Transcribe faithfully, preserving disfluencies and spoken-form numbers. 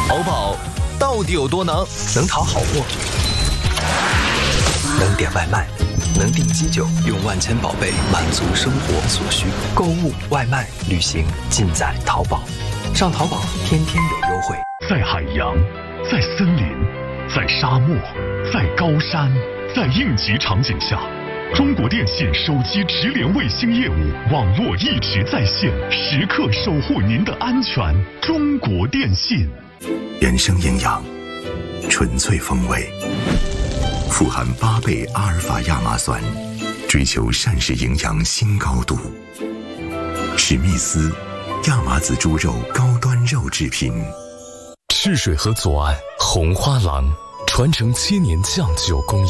淘宝到底有多能？能淘好货，能点外卖，能订机酒，用万千宝贝满足生活所需。购物、外卖、旅行，尽在淘宝。上淘宝，天天有优惠。 在海洋，在森林，在沙漠，在高山，在应急场景下，中国电信手机直连卫星业务网络一直在线，时刻守护您的安全。中国电信。 原生营养，纯粹风味，富含八倍阿尔法亚麻酸，追求膳食营养新高度。史密斯亚麻籽猪肉高端肉制品。 赤水河左岸红花廊传承千年酱酒工艺。